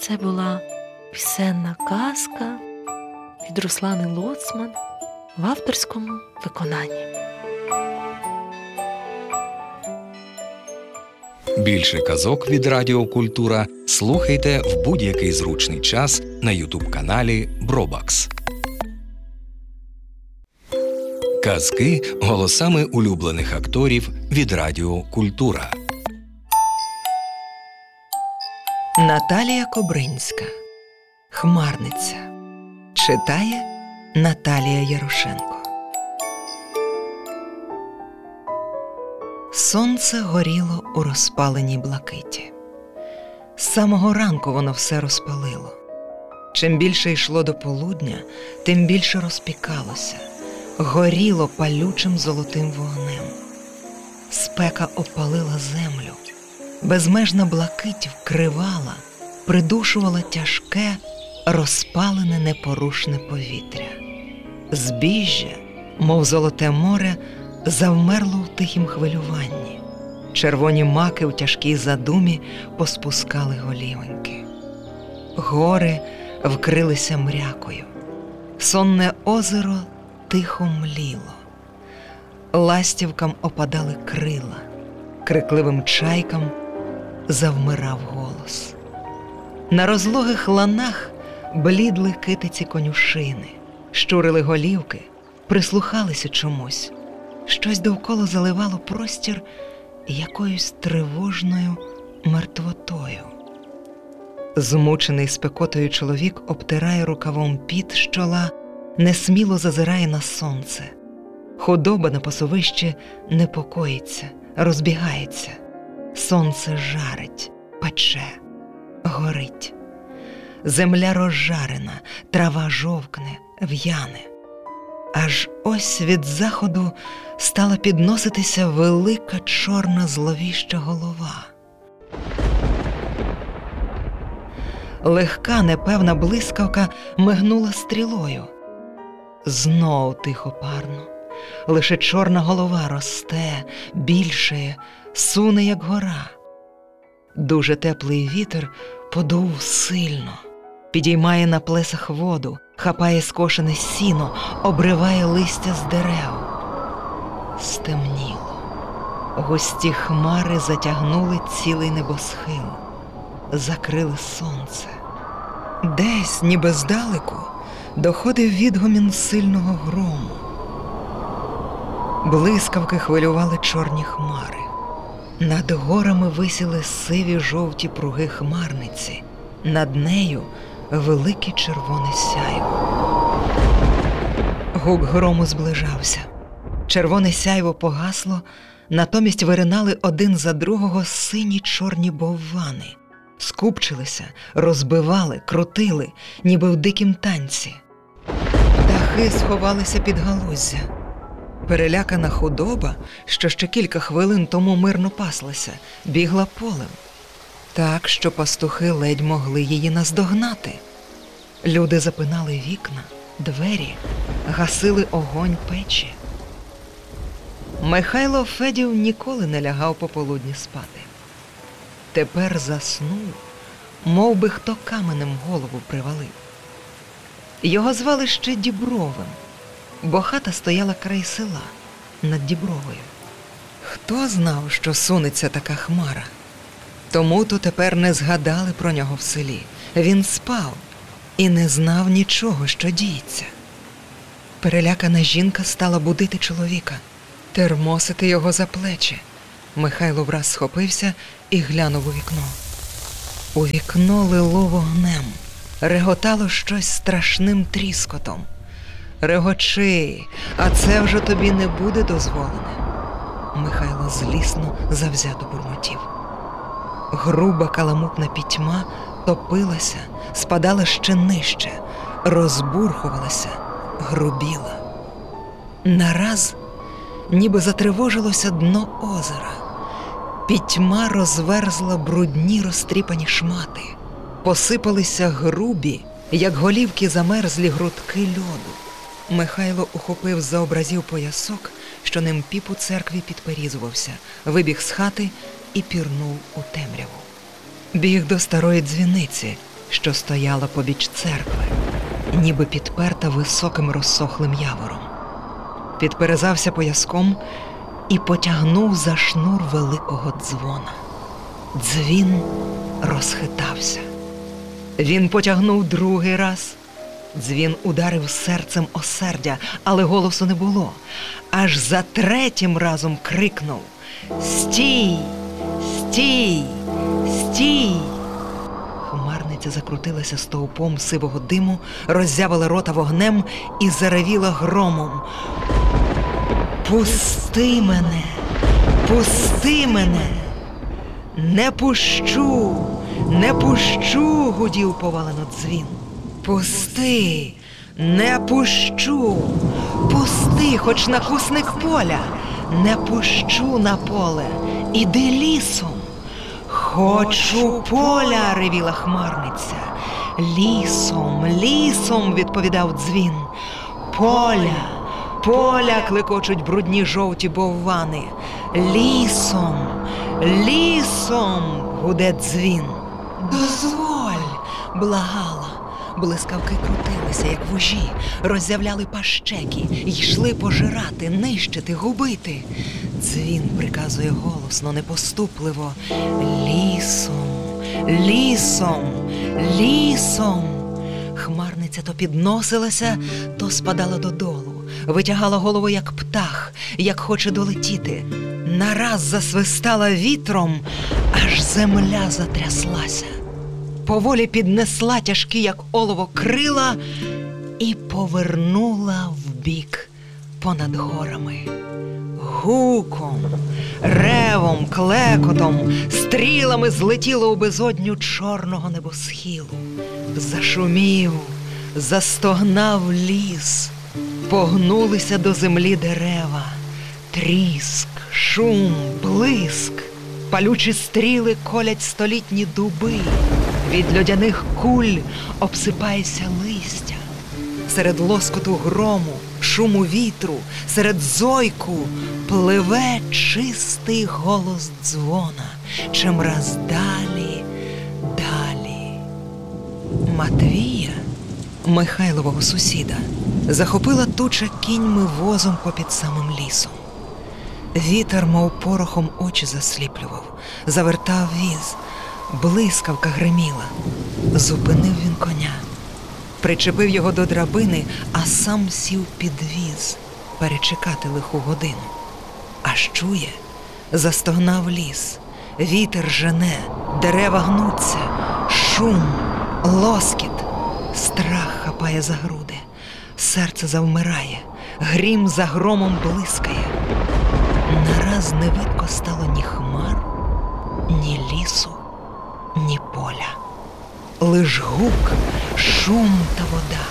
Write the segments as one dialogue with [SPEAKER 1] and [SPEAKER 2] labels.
[SPEAKER 1] це була пісенна казка від Руслани Лоцман в авторському виконанні.
[SPEAKER 2] Більше казок від Радіо Культура слухайте в будь-який зручний час на ютуб-каналі Бробакс. Казки голосами улюблених акторів від Радіо Культура.
[SPEAKER 3] Наталія Кобринська. Хмарниця. Читає Наталія Ярошенко. Сонце горіло у розпаленій блакиті. З самого ранку воно все розпалило. Чим більше йшло до полудня, тим більше розпікалося, горіло палючим золотим вогнем. Спека опалила землю. Безмежна блакить вкривала, придушувала тяжке, розпалене непорушне повітря. Збіжжя, мов золоте море, завмерло в тихім хвилюванні. Червоні маки в тяжкій задумі поспускали голівоньки. Гори вкрилися мрякою. Сонне озеро тихо мліло. Ластівкам опадали крила. Крикливим чайкам завмирав голос. На розлогих ланах блідли китиці конюшини, щурили голівки, прислухалися чомусь. Щось довкола заливало простір якоюсь тривожною мертвотою. Змучений спекотою чоловік обтирає рукавом піт з чола, несміло зазирає на сонце. Худоба на пасовищі непокоїться, розбігається. Сонце жарить, пече, горить. Земля розжарена, трава жовкне, в'яне. Аж ось від заходу стала підноситися велика чорна зловіща голова. Легка, непевна блискавка мигнула стрілою. Знов тихо парно. Лише чорна голова росте, більшає, суне, як гора. Дуже теплий вітер подув сильно, підіймає на плесах воду, хапає скошене сіно, обриває листя з дерев. Стемніло. Густі хмари затягнули цілий небосхил, закрили сонце. Десь, ніби здалеку, доходив відгомін сильного грому. Блискавки хвилювали чорні хмари. Над горами висіли сиві жовті пруги хмарниці. Над нею велике червоне сяйво. Гук грому зближався. Червоне сяйво погасло, натомість виринали один за другого сині чорні боввани. Скупчилися, розбивали, крутили, ніби в дикім танці. Птахи сховалися під галуздя. Перелякана худоба, що ще кілька хвилин тому мирно паслася, бігла полем. Так, що пастухи ледь могли її наздогнати. Люди запинали вікна, двері, гасили огонь печі. Михайло Федів ніколи не лягав пополудні спати. Тепер заснув, мов би хто каменем голову привалив. Його звали ще Дібровим, бо хата стояла край села, над Дібровою. Хто знав, що сунеться така хмара? Тому-то тепер не згадали про нього в селі. Він спав і не знав нічого, що діється. Перелякана жінка стала будити чоловіка, термосити його за плечі. Михайло враз схопився і глянув у вікно. У вікно лило вогнем, реготало щось страшним тріскотом. «Регочи, а це вже тобі не буде дозволене!» Михайло злісно завзято бурмотів. Груба каламутна пітьма топилася, спадала ще нижче, розбурхувалася, грубіла. Нараз ніби затривожилося дно озера. Пітьма розверзла брудні розтріпані шмати. Посипалися грубі, як голівки замерзлі грудки льоду. Михайло ухопив за образів поясок, що ним піп у церкві підперізувався, вибіг з хати і пірнув у темряву. Біг до старої дзвіниці, що стояла побіч церкви, ніби підперта високим розсохлим явором. Підперезався пояском і потягнув за шнур великого дзвона. Дзвін розхитався. Він потягнув другий раз. Дзвін ударив серцем осердя, але голосу не було. Аж за третім разом крикнув: «Стій! Стій! Стій!» Хмарниця закрутилася стовпом сивого диму, роззявила рота вогнем і заревіла громом: «Пусти мене! Пусти мене!» «Не пущу! Не пущу!» – гудів повалено дзвін. «Пусти! Не пущу! Пусти, хоч на кусник поля! Не пущу на поле! Іди лісом!» «Хочу поля!» – ревіла хмарниця. «Лісом, лісом!» – відповідав дзвін. «Поля, поля!» – клекочуть брудні жовті боввани. «Лісом, лісом!» – гуде дзвін. «Дозволь!» – благала. Блискавки крутилися, як вужі, роззявляли пащеки, йшли пожирати, нищити, губити. Дзвін приказує голосно, непоступливо: «Лісом, лісом, лісом!» Хмарниця то підносилася, то спадала додолу, витягала голову, як птах, як хоче долетіти. Нараз засвистала вітром, аж земля затряслася. Поволі піднесла тяжкі, як олово, крила і повернула вбік понад горами. Гуком, ревом, клекотом, стрілами злетіло у безодню чорного небосхилу. Зашумів, застогнав ліс, погнулися до землі дерева. Тріск, шум, блиск, палючі стріли колять столітні дуби. Від льодяних куль обсипається листя. Серед лоскоту грому, шуму вітру, серед зойку пливе чистий голос дзвона, чимраз далі, далі. Матвія, Михайлового сусіда, захопила туча кіньми возом попід самим лісом. Вітер, мов порохом, очі засліплював, завертав віз. Блискавка гриміла. Зупинив він коня, причепив його до драбини, а сам сів під віз перечекати лиху годину. Аж чує, застогнав ліс, вітер жене, дерева гнуться, шум, лоскіт, страх хапає за груди, серце завмирає, грім за громом блискає. Нараз не видко стало ні хмар, ні лісу, ні поля. Лиш гук, шум та вода.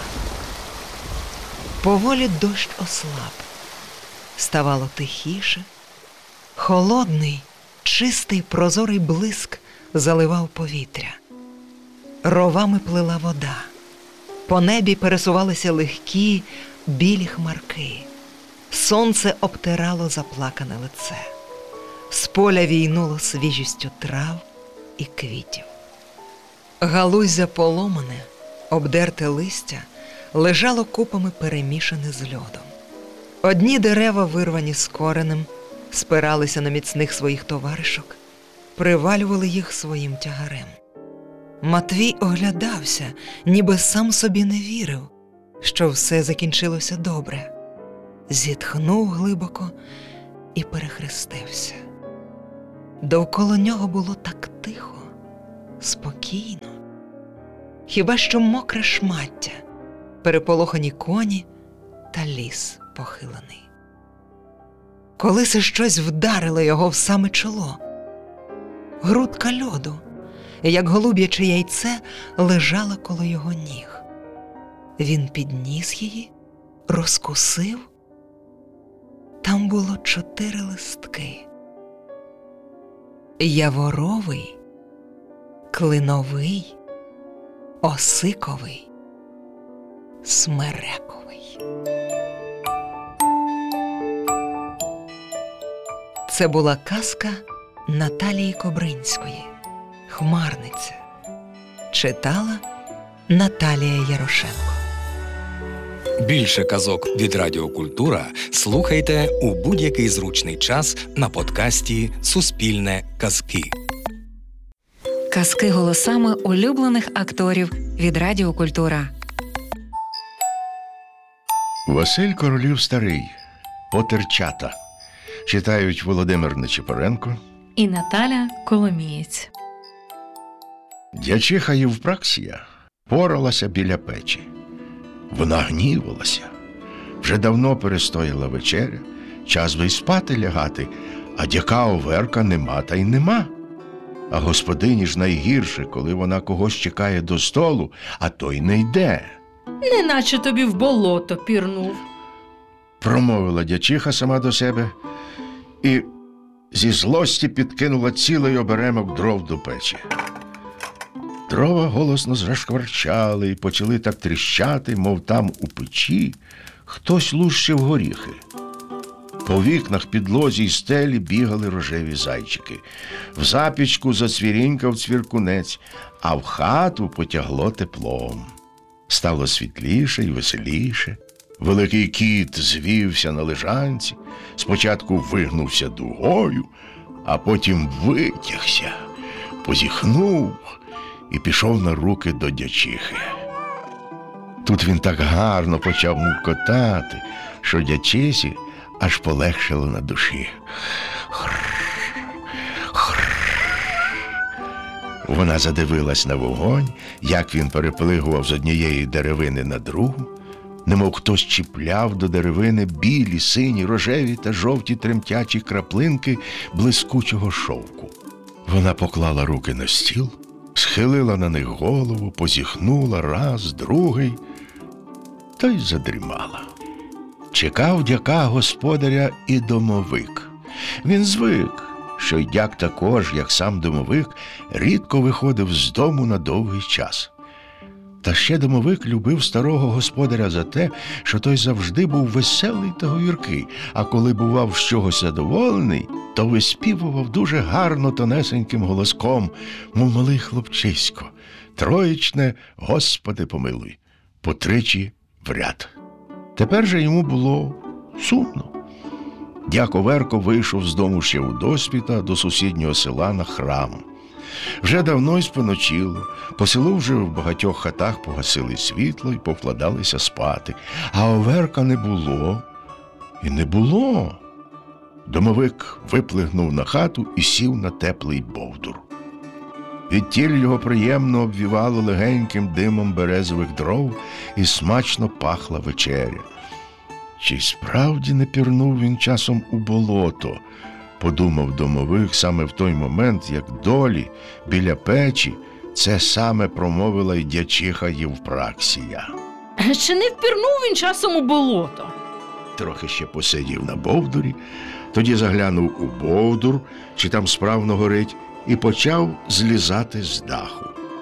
[SPEAKER 3] Поволі дощ ослаб. Ставало тихіше. Холодний, чистий, прозорий блиск заливав повітря. Ровами плила вода. По небі пересувалися легкі, білі хмарки. Сонце обтирало заплакане лице. З поля війнуло свіжістю трав і квітів. Галуздя поломане, обдерте листя, лежало купами перемішане з льодом. Одні дерева, вирвані з коренем, спиралися на міцних своїх товаришок, привалювали їх своїм тягарем. Матвій оглядався, ніби сам собі не вірив, що все закінчилося добре. Зітхнув глибоко і перехрестився. Довкола нього було так тихо, спокійно. Хіба що мокре шмаття, переполохані коні та ліс похилений. Колись щось вдарило його в саме чоло. Грудка льоду, як голуб'яче яйце, лежала коло його ніг. Він підніс її, розкусив. Там було 4 листки. Яворовий, клиновий, осиковий, смерековий. Це була казка Наталії Кобринської «Хмарниця». Читала Наталія Ярошенко.
[SPEAKER 2] Більше казок від Радіо Культура слухайте у будь-який зручний час на подкасті «Суспільне казки».
[SPEAKER 4] Казки голосами улюблених акторів від Радіо Культура.
[SPEAKER 5] Василь Королів старий. Потерчата. Читають Володимир Нечипоренко
[SPEAKER 1] І Наталя Коломієць.
[SPEAKER 5] Дячиха Євпраксія поралася біля печі. Вона гнівалася. Вже давно перестояла вечеря, час би й спати лягати, а дяка Оверка нема та й нема. А господині ж найгірше, коли вона когось чекає до столу, а той не йде.
[SPEAKER 6] Неначе тобі в болото пірнув.
[SPEAKER 5] Промовила дячиха сама до себе і зі злості підкинула цілий оберемок дров до печі. Дрова голосно зашкварчали і почали так тріщати, мов там у печі хтось лущив горіхи. По вікнах, підлозі й стелі бігали рожеві зайчики. В запічку зацвірінькав цвіркунець, а в хату потягло теплом. Стало світліше й веселіше. Великий кіт звівся на лежанці, спочатку вигнувся дугою, а потім витягся, позіхнув і пішов на руки до дячихи. Тут він так гарно почав мукотати, що дячисі аж полегшило на душі. Вона задивилась на вогонь, як він переплигував з однієї деревини на другу, немов хтось чіпляв до деревини білі, сині, рожеві та жовті тремтячі краплинки блискучого шовку. Вона поклала руки на стіл, схилила на них голову, позіхнула раз, другий, та й задрімала. Чекав дяка господаря і домовик. Він звик, що й дяк також, як сам домовик, рідко виходив з дому на довгий час. Та ще домовик любив старого господаря за те, що той завжди був веселий та говіркий, а коли бував з чогось задоволений, то виспівував дуже гарно тонесеньким голоском, мов малий хлопчисько, троєчне «Господи помилуй», по тричі в ряд. Тепер же йому було сумно. Дяк Оверко вийшов з дому ще у досвіта до сусіднього села на храм. Вже давно й споночило, по селу вже в багатьох хатах погасили світло і покладалися спати, а Оверка не було. І не було. Домовик виплигнув на хату і сів на теплий бовдур. Відтіль його приємно обвівало легеньким димом березових дров і смачно пахла вечеря. Чи справді не пірнув він часом у болото, подумав домовик саме в той момент, як долі біля печі це саме промовила й дячиха Євпраксія.
[SPEAKER 6] Чи не впірнув він часом у болото?
[SPEAKER 5] Трохи ще посидів на бовдурі, тоді заглянув у бовдур, чи там справно горить, і почав злізати з даху.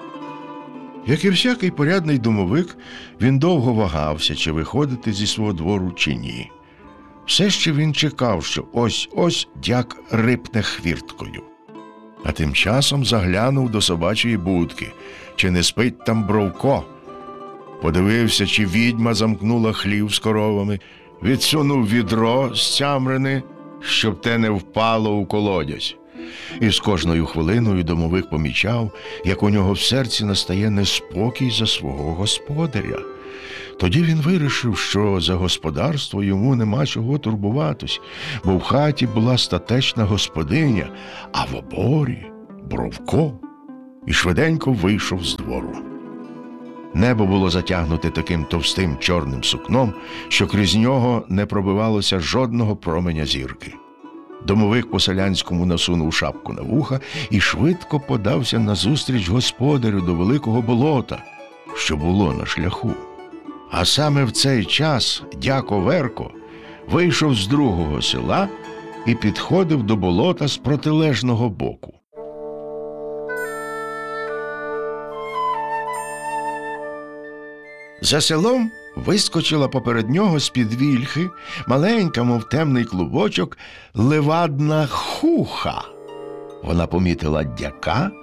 [SPEAKER 5] Як і всякий порядний домовик, він довго вагався, чи виходити зі свого двору, чи ні. Все ще він чекав, що ось-ось дяк рипне хвірткою. А тим часом заглянув до собачої будки, чи не спить там Бровко. Подивився, чи відьма замкнула хлів з коровами, відсунув відро з цямрини, щоб те не впало у колодязь. І з кожною хвилиною домовик помічав, як у нього в серці настає неспокій за свого господаря. Тоді він вирішив, що за господарство йому нема чого турбуватись, бо в хаті була статечна господиня, а в оборі – Бровко, і швиденько вийшов з двору. Небо було затягнуте таким товстим чорним сукном, що крізь нього не пробивалося жодного променя зірки. Домовик по-селянському насунув шапку на вуха і швидко подався назустріч господарю до великого болота, що було на шляху. А саме в цей час дяк Оверко вийшов з другого села і підходив до болота з протилежного боку. За селом вискочила поперед нього з-під вільхи маленька, мов темний клубочок, левадна хуха. Вона помітила дяка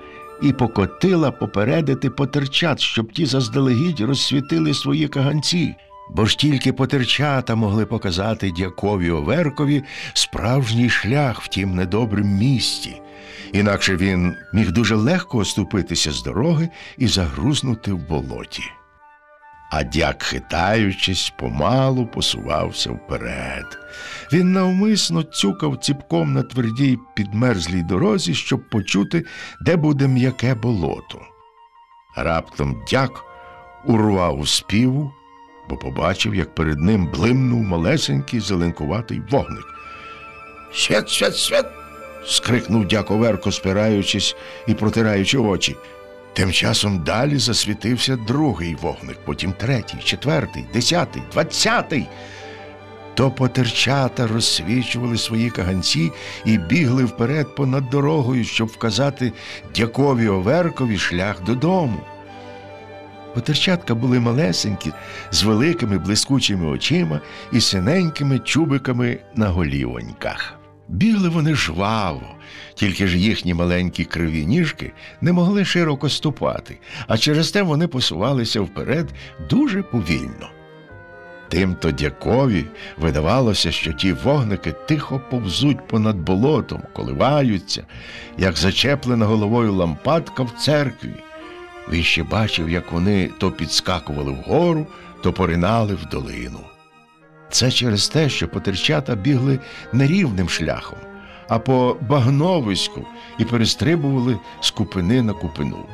[SPEAKER 5] і покотила попередити потерчат, щоб ті заздалегідь розсвітили свої каганці. Бо ж тільки потерчата могли показати дякові Оверкові справжній шлях в тім недобрім місті. Інакше він міг дуже легко оступитися з дороги і загрузнути в болоті. А дяк, хитаючись, помалу посувався вперед. Він навмисно цюкав ціпком на твердій підмерзлій дорозі, щоб почути, де буде м'яке болото. Раптом дяк урвав співу, бо побачив, як перед ним блимнув малесенький зеленкуватий вогник. «Свят, свят, свят!» – скрикнув дяк Оверко, спираючись і протираючи очі. Тим часом далі засвітився другий вогник, потім третій, четвертий, 10-й, 20-й. То потерчата розсвічували свої каганці і бігли вперед понад дорогою, щоб вказати дякові Оверкові шлях додому. Потерчатка були малесенькі, з великими блискучими очима і синенькими чубиками на голівоньках. Бігли вони жваво, тільки ж їхні маленькі криві ніжки не могли широко ступати, а через те вони посувалися вперед дуже повільно. Тим-то дякові видавалося, що ті вогники тихо повзуть понад болотом, коливаються, як зачеплена головою лампадка в церкві. Він ще бачив, як вони то підскакували вгору, то поринали в долину. Це через те, що потерчата бігли не рівним шляхом, а по багновиську і перестрибували з купини на купину.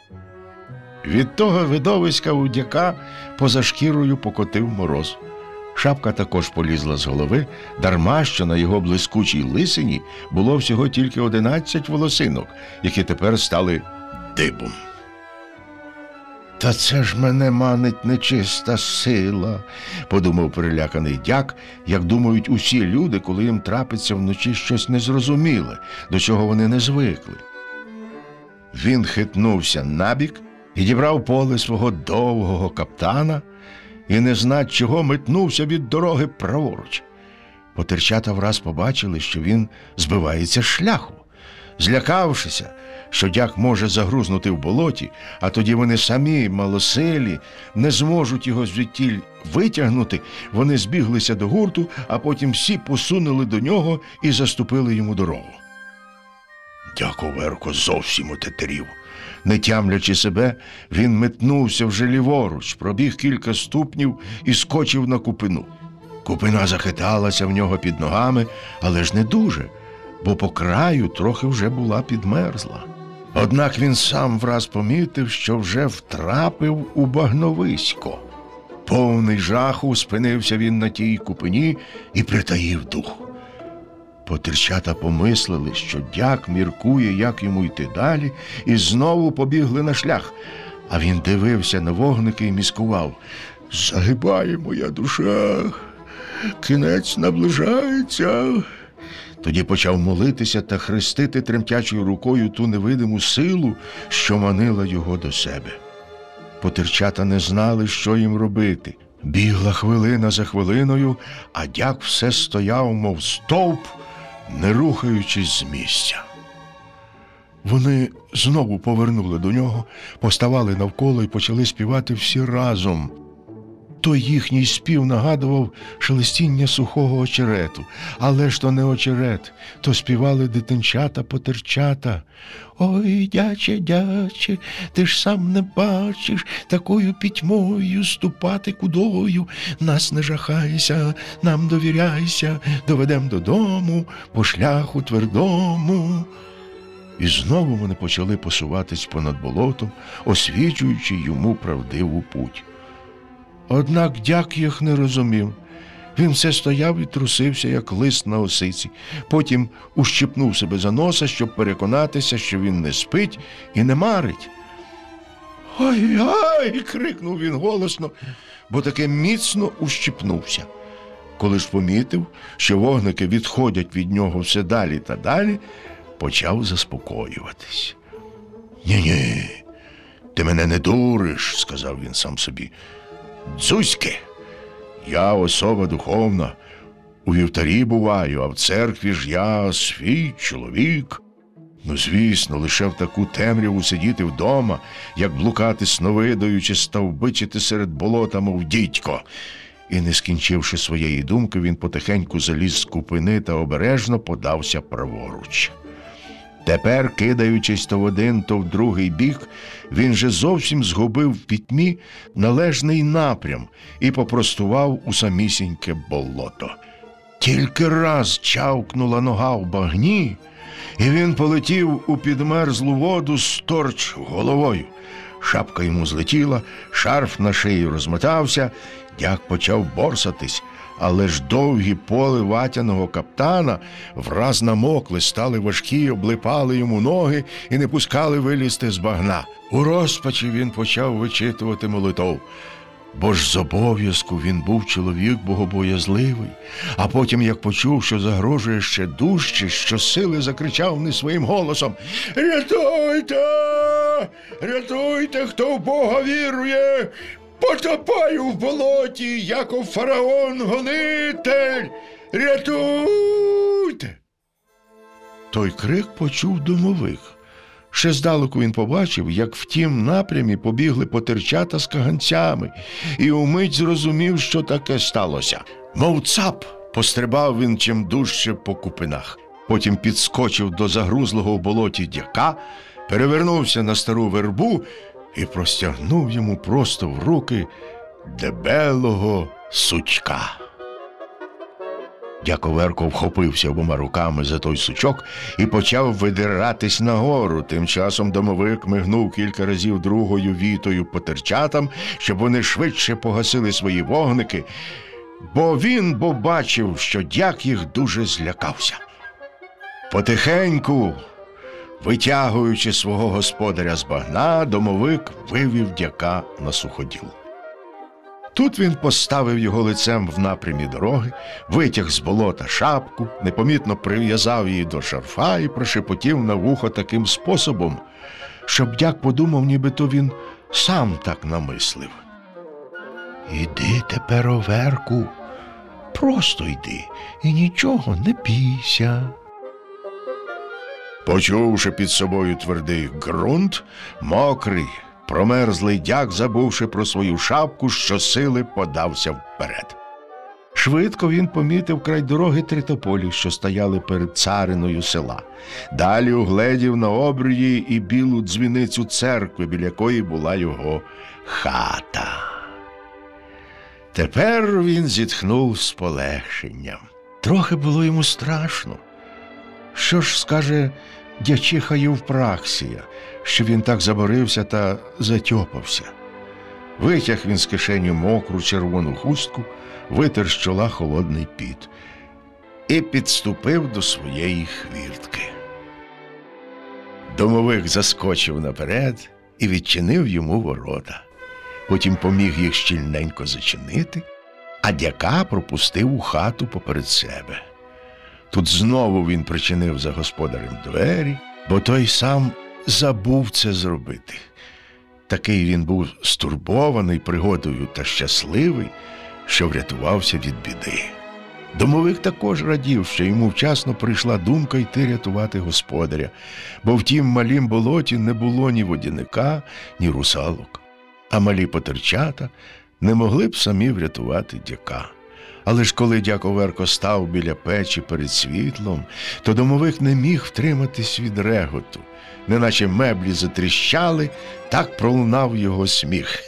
[SPEAKER 5] Від того видовиська у дяка поза шкірою покотив мороз. Шапка також полізла з голови, дарма що на його блискучій лисині було всього тільки 11 волосинок, які тепер стали дибом. «Та це ж мене манить нечиста сила», – подумав переляканий дяк, як думають усі люди, коли їм трапиться вночі щось незрозуміле, до чого вони не звикли. Він хитнувся набік, підібрав поле свого довгого каптана і не знать чого метнувся від дороги праворуч. Потерчата враз побачили, що він збивається з шляху. Злякавшися, що дяк може загрузнути в болоті, а тоді вони самі, малосилі, не зможуть його звідтіль витягнути, вони збіглися до гурту, а потім всі посунули до нього і заступили йому дорогу. Дяк Оверко зовсім отетерів. Не тямлячи себе, він метнувся вже ліворуч, пробіг кілька ступнів і скочив на купину. Купина захиталася в нього під ногами, але ж не дуже, бо по краю трохи вже була підмерзла. Однак він сам враз помітив, що вже втрапив у багновисько. Повний жаху спинився він на тій купині і притаїв дух. Потерчата помислили, що дяк міркує, як йому йти далі, і знову побігли на шлях. А він дивився на вогники і міскував: «Загибає моя душа, кінець наближається». Тоді почав молитися та хрестити тремтячою рукою ту невидиму силу, що манила його до себе. Потерчата не знали, що їм робити. Бігла хвилина за хвилиною, а дяк все стояв, мов стовп, не рухаючись з місця. Вони знову повернули до нього, поставали навколо і почали співати всі разом. Той їхній спів нагадував шелестіння сухого очерету, але ж то не очерет, то співали дитинчата-потерчата. «Ой, дяче, дяче, ти ж сам не бачиш, такою пітьмою ступати кудою. Нас не жахайся, нам довіряйся, доведем додому по шляху твердому». І знову вони почали посуватись понад болотом, освічуючи йому правдиву путь. Однак дяк їх не розумів. Він все стояв і трусився, як лист на осиці. Потім ущипнув себе за носа, щоб переконатися, що він не спить і не марить. «Ой-ой!» – крикнув він голосно, бо таки міцно ущипнувся. Коли ж помітив, що вогники відходять від нього все далі та далі, почав заспокоюватись. «Ні-ні, ти мене не дуриш», – сказав він сам собі. «Дзузьки, я особа духовна, у вівтарі буваю, а в церкві ж я свій чоловік. Ну, звісно, лише в таку темряву сидіти вдома, як блукати сновидою чи стовбичити серед болота, мов дідько. І, не скінчивши своєї думки, він потихеньку заліз з купини та обережно подався праворуч. Тепер, кидаючись то в один, то в другий бік, він же зовсім згубив в пітьмі належний напрям і попростував у самісіньке болото. Тільки раз чавкнула нога в багні, і він полетів у підмерзлу воду сторч головою. Шапка йому злетіла, шарф на шиї розмотався, дяк почав борсатись, але ж довгі поли ватяного каптана враз намокли, стали важкі, облипали йому ноги і не пускали вилізти з багна. У розпачі він почав вичитувати молитов. Бо ж з обов'язку він був чоловік богобоязливий, а потім, як почув, що загрожує ще дужче, щосили закричав не своїм голосом: «Рятуйте! Рятуйте, хто в Бога вірує! Потопаю в болоті, яко фараон-гонитель! Рятуйте!» Той крик почув домовик. Ще здалеку він побачив, як в тім напрямі побігли потерчата з каганцями, і умить зрозумів, що таке сталося. Мов цап, пострибав він чим дужче по купинах. Потім підскочив до загрузлого в болоті дяка, перевернувся на стару вербу і простягнув йому просто в руки дебелого сучка. Дяковерко вхопився обома руками за той сучок і почав видиратись нагору. Тим часом домовик мигнув кілька разів другою вітою потерчатам, щоб вони швидше погасили свої вогники, бо він бачив, що дяк їх дуже злякався. Потихеньку, витягуючи свого господаря з багна, домовик вивів дяка на суходіл. Тут він поставив його лицем в напрямі дороги, витяг з болота шапку, непомітно прив'язав її до шарфа і прошепотів на вухо таким способом, щоб дяк подумав, нібито він сам так намислив. «Іди тепер, оверку, просто йди і нічого не бійся». Почувши під собою твердий ґрунт, мокрий, промерзлий дяк, забувши про свою шапку, щосили подався вперед. Швидко він помітив край дороги 3 тополі, що стояли перед цариною села. Далі угледів на обрії і білу дзвіницю церкви, біля якої була його хата. Тепер він зітхнув з полегшенням. Трохи було йому страшно. Що ж скаже дячиха Євпраксія, що він так заборився та затьопався? Витяг він з кишені мокру червону хустку, витер з чола холодний піт і підступив до своєї хвіртки. Домовик заскочив наперед і відчинив йому ворота. Потім поміг їх щільненько зачинити, а дяка пропустив у хату поперед себе. Тут знову він причинив за господарем двері, бо той сам забув це зробити. Такий він був стурбований пригодою та щасливий, що врятувався від біди. Домовик також радів, що йому вчасно прийшла думка йти рятувати господаря, бо в тім малім болоті не було ні водяника, ні русалок. А малі потерчата не могли б самі врятувати дяка. Але ж коли дяковерко став біля печі перед світлом, то домовик не міг втриматись від реготу. Неначе меблі затріщали, так пролунав його сміх.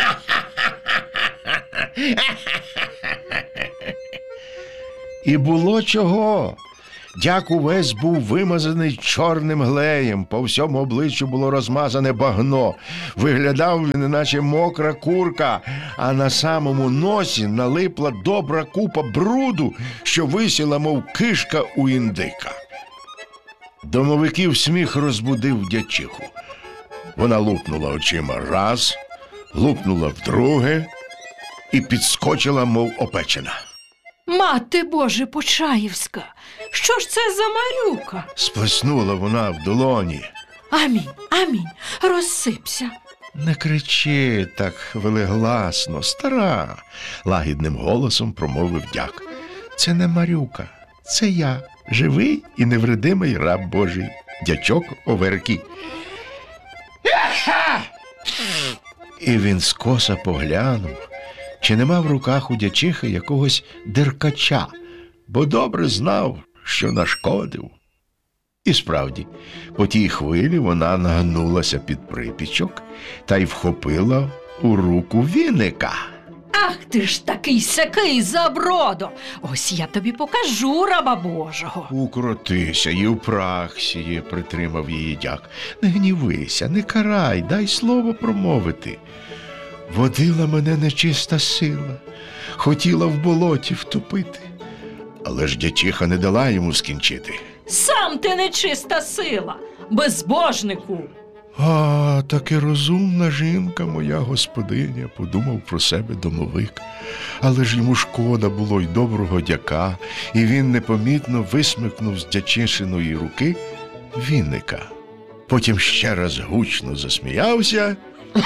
[SPEAKER 5] І було чого. Дяк увесь був вимазаний чорним глеєм, по всьому обличчю було розмазане багно. Виглядав він, неначе мокра курка, а на самому носі налипла добра купа бруду, що висіла, мов кишка у індика. Домовиків сміх розбудив дячиху. Вона лупнула очима раз, лупнула вдруге і підскочила, мов опечена.
[SPEAKER 6] Мати Боже Почаївська, що ж це за Марюка?
[SPEAKER 5] Сплеснула вона в долоні.
[SPEAKER 6] Амінь, амінь, розсипся.
[SPEAKER 5] Не кричи так велегласно, стара, лагідним голосом промовив дяк. Це не Марюка, це я, живий і невредимий раб Божий. дячок Оверки. І він скоса поглянув, чи нема в руках у дячихи якогось деркача, бо добре знав, що нашкодив. І справді, по тій хвилі вона нагнулася під припічок та й вхопила у руку віника.
[SPEAKER 6] Ах ти ж такий сякий забродо! Ось я тобі покажу раба Божого.
[SPEAKER 5] Укротися, Євпраксіє, притримав її дяк. Не гнівися, не карай, дай слово промовити. Водила мене нечиста сила, хотіла в болоті втопити. Але ж дячиха не дала йому скінчити.
[SPEAKER 6] Сам ти нечиста сила, безбожнику.
[SPEAKER 5] А, таки розумна жінка моя господиня, подумав про себе домовик. Але ж йому шкода було й доброго дяка, і він непомітно висмикнув з дячишиної руки віника. Потім ще раз гучно засміявся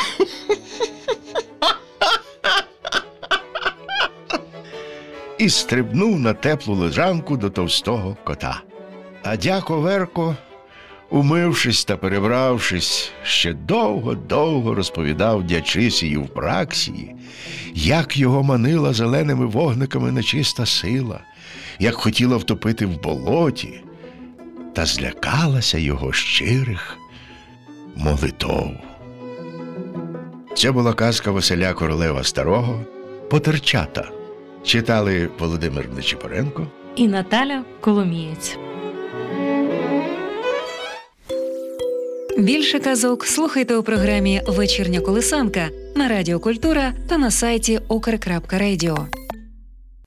[SPEAKER 5] і стрибнув на теплу лежанку до товстого кота. А дяк Оверко, умившись та перебравшись, ще довго-довго розповідав дячисі Євпраксії, як його манила зеленими вогниками нечиста сила, як хотіла втопити в болоті, та злякалася його щирих молитов. Це була казка Василя Королева Старого «Потерчата». Читали Володимир Нечипоренко
[SPEAKER 1] і Наталя Коломієць.
[SPEAKER 4] Більше казок слухайте у програмі «Вечірня колисанка» на Радіо Культура та на сайті ukr.radio.